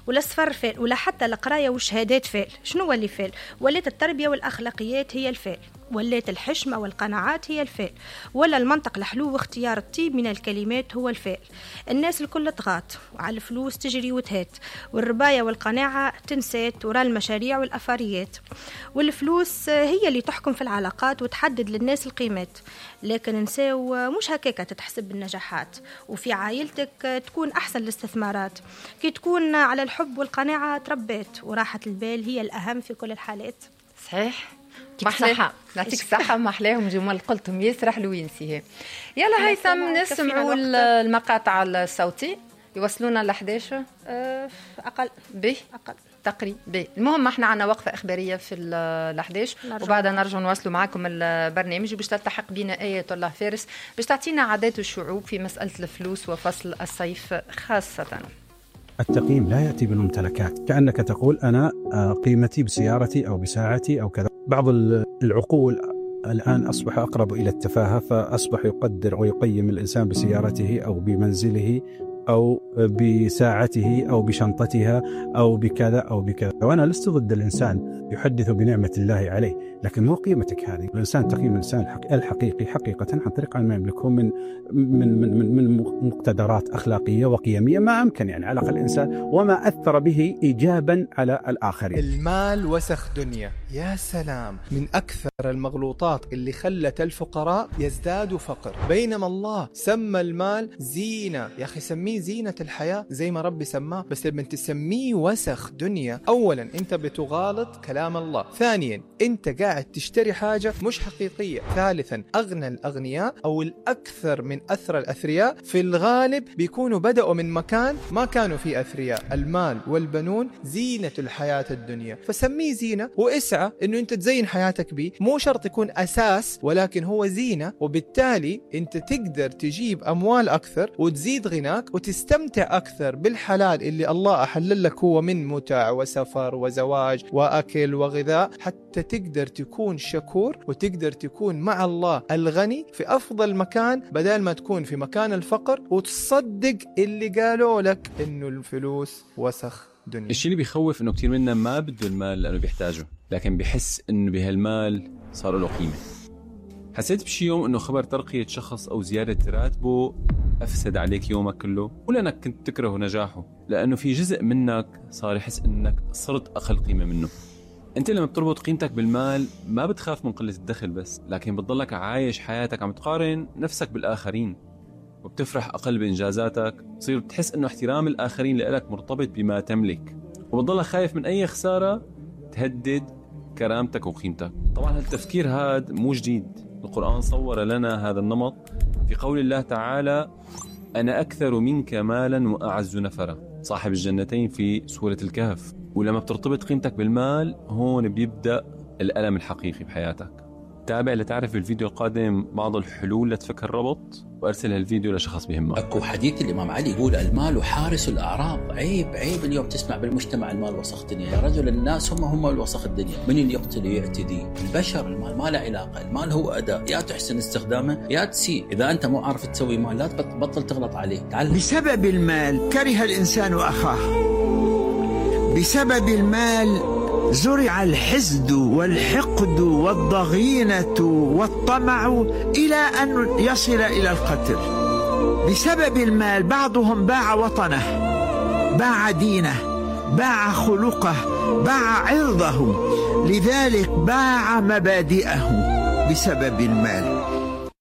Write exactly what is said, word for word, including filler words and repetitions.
ولا السفر فال، ولا حتى القراية والشهادات فال. شنو هو اللي فال؟ ولات التربية والأخلاقيات هي الفال، ولات الحشمة والقناعات هي الفال، ولا المنطق الحلو واختيار الطيب من الكلمات هو الفال. الناس الكل طغات وعلى الفلوس تجري وتهات، والرباية والقناعة تنسات وراء المشاريع والأفاريات، والفلوس هي اللي تحكم في العلاقات وتحدد للناس القيمات. لكن نساو مش هكاك تتحسب بالنجاحات، وفي عائلتك تكون أحسن الاستثمارات كي تكون على الحب والقناعة تربيت، وراحة البال هي الأهم في كل الحالات. صحيح. محلاها نعطيك الصحة، محلاهم جمال قلتم ياسر حلوين سيها. يلا هيثم نسمعوا المقاطع الصوتي يوصلونا ل إحدى عشر أه أقل به أقل تقريبا. المهم احنا عنا وقفة إخبارية في ال إحدى عشر وبعدها نرجع نواصلوا معكم البرنامج، وباش تلتحق بنا آية الله فارس باش تعطينا عادات الشعوب في مسألة الفلوس وفصل الصيف خاصة. التقييم لا يأتي بالممتلكات، كأنك تقول أنا قيمتي بسيارتي أو بساعتي أو كذا. بعض العقول الآن أصبح أقرب إلى التفاهة، فأصبح يقدر ويقيم الإنسان بسيارته أو بمنزله أو بساعته أو بشنطتها أو بكذا أو بكذا. وأنا لست ضد الإنسان يحدث بنعمة الله عليه، لكن مو قيمتك هذه. الإنسان تقييم الإنسان الحقيقي حقيقة عن طريق ما يملكه من من من من مقتدرات أخلاقية وقيمية ما أمكن، يعني على الأقل الإنسان وما أثر به إيجابا على الآخرين. المال وسخ دنيا، يا سلام، من أكثر المغلوطات اللي خلت الفقراء يزدادوا فقر، بينما الله سمى المال زينة. يا أخي سميه زينة الحياة زي ما ربي سماه، بس لما تسميه وسخ دنيا، أولا أنت بتغالط كلام الله، ثانيا أنت قاعد تشتري حاجة مش حقيقية، ثالثا أغنى الأغنياء أو الأكثر من أثر الأثرياء في الغالب بيكونوا بدأوا من مكان ما كانوا فيه أثرياء. المال والبنون زينة الحياة الدنيا، فسميه زينة واسعى أنه أنت تزين حياتك به. مو شرط يكون أساس، ولكن هو زينة، وبالتالي أنت تقدر تجيب أموال أكثر وتزيد غناك وتستمتع أكثر بالحلال اللي الله أحلل لك، هو من متع وسفر وزواج وأكل وغذاء، حتى تقدر تكون شكور وتقدر تكون مع الله الغني في أفضل مكان، بدل ما تكون في مكان الفقر وتصدق اللي قالوا لك إنه الفلوس وسخ دنيا. الشيء اللي بيخوف إنه كتير منا ما بده المال لأنه بيحتاجه، لكن بيحس إنه بهالمال صار له قيمة. حسيت بشي يوم إنه خبر ترقية شخص أو زيادة راتبه أفسد عليك يومك كله، ولا أنك كنت تكره نجاحه، لأنه في جزء منك صار يحس إنك صرت أقل قيمة منه. أنت لما بتربط قيمتك بالمال ما بتخاف من قلة الدخل بس، لكن بتضلك عايش حياتك عم تقارن نفسك بالآخرين، وبتفرح أقل بإنجازاتك، بتصير بتحس إنه احترام الآخرين لك مرتبط بما تملك، وبتضلك خايف من أي خسارة تهدد كرامتك وقيمتك. طبعا التفكير هذا مو جديد، القرآن صور لنا هذا النمط في قول الله تعالى: أنا أكثر منك مالا وأعز نفرا، صاحب الجنتين في سورة الكهف. ولما بترتبط قيمتك بالمال هون بيبدأ الألم الحقيقي بحياتك. تابع لتعرف الفيديو القادم بعض الحلول لتفك الربط، وأرسل هالفيديو لشخص بيهمك. أكو حديث الإمام علي يقول: المال حارس الأعراض. عيب عيب اليوم تسمع بالمجتمع المال وسخ الدنيا. يا رجل الناس هم هم الوسخ الدنيا، من اللي يقتل ويعتدي. البشر المال ما له علاقة، المال هو أداة، يا تحسن استخدامه يا تسيء. إذا أنت مو عارف تسوي مال لا تبطل تغلط عليه. تعال. بسبب المال كره الإنسان أخاه، بسبب المال زرع الحسد والحقد والضغينة والطمع إلى أن يصل إلى القتل. بسبب المال بعضهم باع وطنه، باع دينه، باع خلقه، باع عرضه، لذلك باع مبادئه بسبب المال.